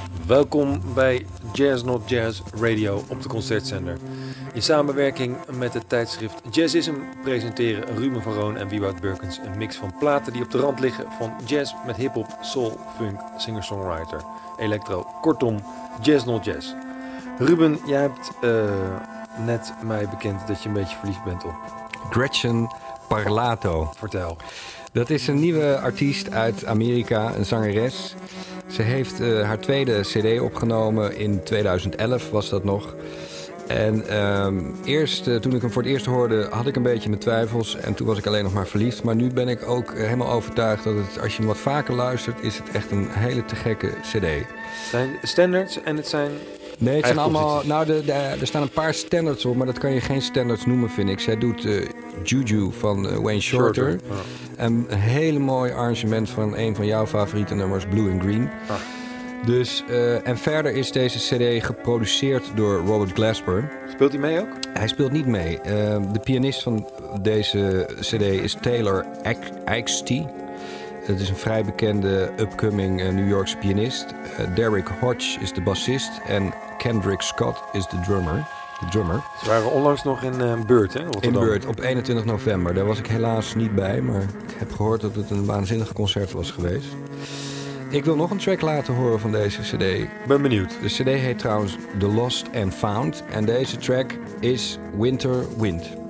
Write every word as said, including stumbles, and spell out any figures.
Welkom bij Jazz Not Jazz Radio op de Concertzender. In samenwerking met het tijdschrift Jazzism presenteren Ruben van Roon en Wieboud Burkens een mix van platen die op de rand liggen van jazz met hip-hop, soul, funk, singer-songwriter, electro. Kortom, Jazz Not Jazz. Ruben, jij hebt uh, net mij bekend dat je een beetje verliefd bent op Gretchen Parlato. Vertel. Dat is een nieuwe artiest uit Amerika, een zangeres. Ze heeft uh, haar tweede cd opgenomen, in tweeduizend elf was dat nog. En uh, eerst, uh, toen ik hem voor het eerst hoorde, had ik een beetje mijn twijfels. En toen was ik alleen nog maar verliefd. Maar nu ben ik ook uh, helemaal overtuigd dat het, als je hem wat vaker luistert, is het echt een hele te gekke cd. Het zijn standards en het zijn... Nee, het zijn allemaal... Nou, de, de, er staan een paar standards op, maar dat kan je geen standards noemen, vind ik. Zij doet uh, Juju van uh, Wayne Shorter. Shorter. Oh. En een hele mooi arrangement van een van jouw favoriete nummers, Blue and Green. Oh. Dus, uh, en verder is deze cd geproduceerd door Robert Glasper. Speelt hij mee ook? Hij speelt niet mee. Uh, de pianist van deze cd is Taylor Eichty. Het is een vrij bekende upcoming uh, New Yorkse pianist. Uh, Derek Hodge is de bassist en Kendrick Scott is de drummer. De drummer. Ze waren onlangs nog in uh, Beurt, hè? Rotterdam. In Beurt, op eenentwintig november. Daar was ik helaas niet bij, maar ik heb gehoord dat het een waanzinnig concert was geweest. Ik wil nog een track laten horen van deze cd. Ben benieuwd. De cd heet trouwens The Lost and Found en deze track is Winter Wind.